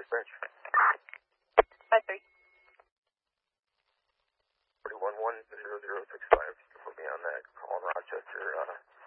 Branch. 5-3. 411065. Put me on that call in Rochester.